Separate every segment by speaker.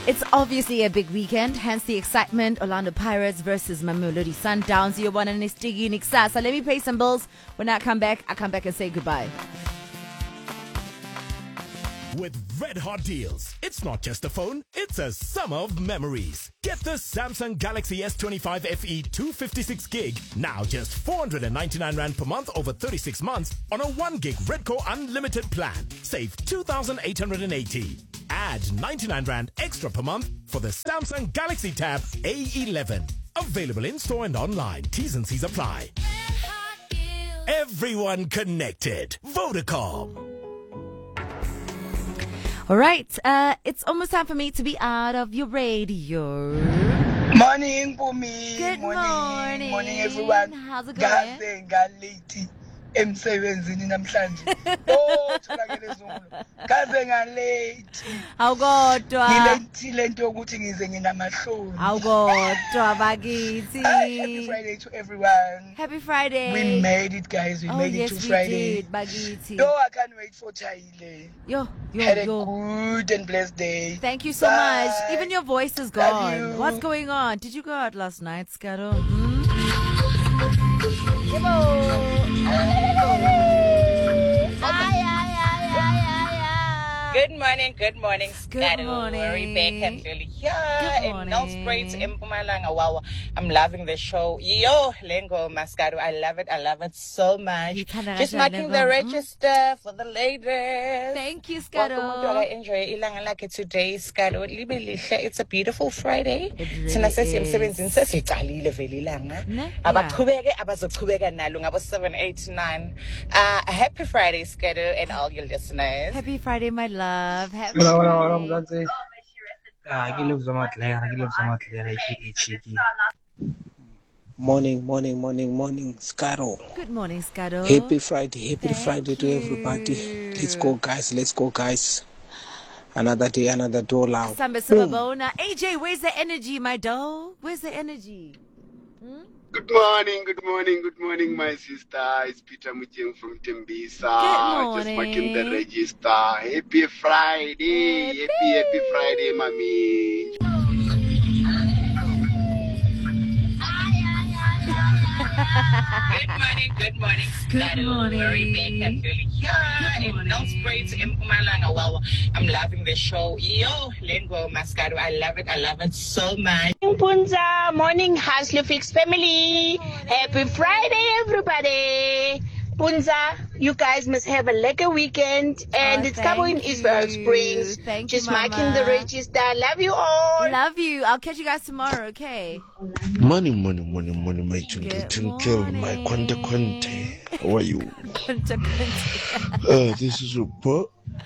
Speaker 1: It's obviously a big weekend, hence the excitement. Orlando Pirates versus Mamelodi Sundowns. You're one and Stigi Nixa. So let me pay some bills. When I come back and say goodbye.
Speaker 2: With red hot deals, it's not just a phone, it's a summer of memories. Get the Samsung Galaxy S25 FE 256 gig, now just 499 Rand per month over 36 months on a 1 gig Redco Unlimited plan. Save 2,880. Add 99 Rand extra per month for the Samsung Galaxy Tab A11. Available in-store and online. T's and C's apply. Everyone connected. Vodacom.
Speaker 1: All right, it's almost time for me to be out of your radio.
Speaker 3: Morning, Bumi.
Speaker 1: Good morning.
Speaker 3: Morning, everyone.
Speaker 1: How's it going?
Speaker 3: Late. Emsebenzini namhlanje. Oh, tholakele Zulu. Kaze ngalate.
Speaker 1: Awukodwa.
Speaker 3: Ngilentile into yokuthi ngize nginamahloni.
Speaker 1: Awukodwa bakithi.
Speaker 3: Happy Friday to everyone.
Speaker 1: Happy Friday.
Speaker 3: We made it, guys. We made it to Friday.
Speaker 1: Did, bakithi.
Speaker 3: Yo, I can't wait for Chaile.
Speaker 1: Yo.
Speaker 3: Had a good and blessed day.
Speaker 1: Thank you so much. Even your voice is gone. What's going on? Did you go out last night, Scaro?
Speaker 4: Good morning, Scado. Rebecca Philly here in Nelspruit in Mpumalanga. Wow, I'm loving the show. Yo, Lengo Mascado, I love it so much. Just marking the register for the ladies.
Speaker 1: Thank you, Scado.
Speaker 4: I enjoy ilanga like today, Scado. It's a beautiful Friday. Thina sesimsebenzini sesicalile vele ilanga. Abaqhubeke abazoqhubeka nalo ngabo 7 8 9. Happy Friday, Scado, and all your listeners.
Speaker 1: Happy Friday, my love. Happy
Speaker 5: Friday. Morning, Scaro.
Speaker 1: Good morning, Scaro.
Speaker 5: Happy Friday to everybody. Let's go, guys. Another day, another dollar.
Speaker 1: AJ, where's the energy, my doll? Where's the energy?
Speaker 6: Good morning, my sister. It's Peter Mujeng from Tembisa.
Speaker 1: Good morning.
Speaker 6: Just marking the register. Happy Friday. Happy Friday, mommy.
Speaker 4: Good morning. Rebecca Philly here in Nelspruit in Mpumalanga. Wow, I'm loving the show. Yo, Lengo Mascado, I love it so much.
Speaker 7: Punza, morning Hustler Fix family. Happy Friday, everybody. Punza, you guys must have a lekker weekend. And it's coming in Eastborough Springs.
Speaker 1: Thank
Speaker 7: Just
Speaker 1: you, Mama.
Speaker 7: marking the register. Love you all.
Speaker 1: Love you. I'll catch you guys tomorrow, okay?
Speaker 8: Morning, my kill my Quante. How are you? This is Rupa.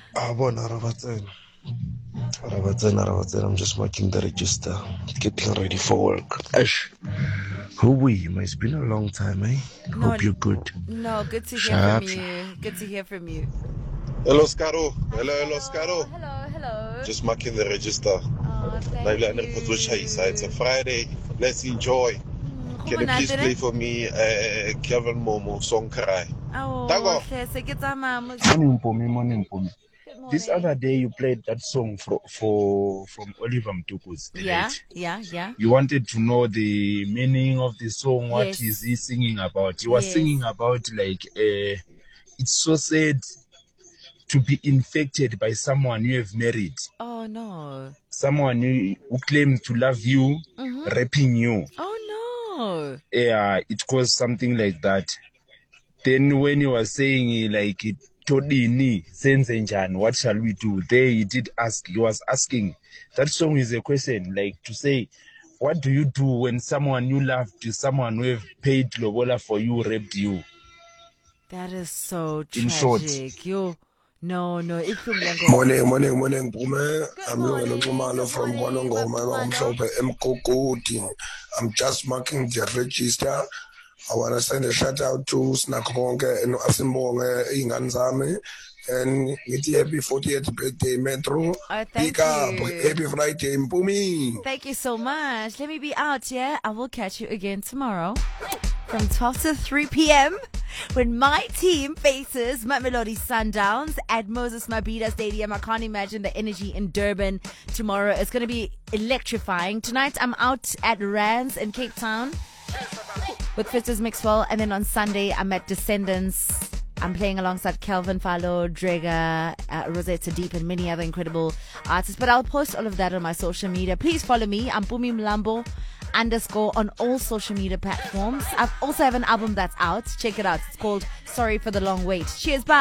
Speaker 8: I'm just marking the register, getting ready for work. Ash, it's been a long time, eh? Hope you're good.
Speaker 1: No, good to hear from you. Good to hear from you.
Speaker 8: Hello, Scaro. Hello, Scaro.
Speaker 1: Hello.
Speaker 8: Just marking the register.
Speaker 1: Thank you.
Speaker 8: It's a Friday. Let's enjoy. Can you please play for me Kevin Momo song Cry?
Speaker 9: Morning. This other day you played that song from Oliver Mtukuz.
Speaker 1: Yeah.
Speaker 9: You wanted to know the meaning of the song. What is he singing about? He was singing about it's so sad to be infected by someone you have married.
Speaker 1: Oh no.
Speaker 9: Someone who claims to love you, raping you.
Speaker 1: Oh no.
Speaker 9: Yeah, it caused something like that. Then when he was saying it, Todini, Senzenjan, what shall we do? He was asking. That song is a question, to say, what do you do when someone you loved, someone who have paid Lobola for you, raped you?
Speaker 1: That is so tragic.
Speaker 9: In short.
Speaker 1: No.
Speaker 10: Morning, Pume. I'm Lungelo from Bonongoma. I'm from Mkokoti. I'm just marking the register. I want to send a shout out to Snakonge and Asimbonge Inganzame and happy 40th birthday, Metro.
Speaker 1: Thank you.
Speaker 10: Happy Friday, Mpumi.
Speaker 1: Thank you so much. Let me be out, yeah? I will catch you again tomorrow. from 12 to 3 p.m. when my team faces Mamelodi Sundowns at Moses Mabhida Stadium. I can't imagine the energy in Durban tomorrow. It's going to be electrifying. Tonight, I'm out at Rands in Cape Town with Fitz's Mixwell. And then on Sunday, I'm at Descendants. I'm playing alongside Kelvin Falo, Drega, Rosetta Deep, and many other incredible artists. But I'll post all of that on my social media. Please follow me. I'm Pumi Mlambo _ on all social media platforms. I also have an album that's out. Check it out. It's called Sorry for the Long Wait. Cheers, bye.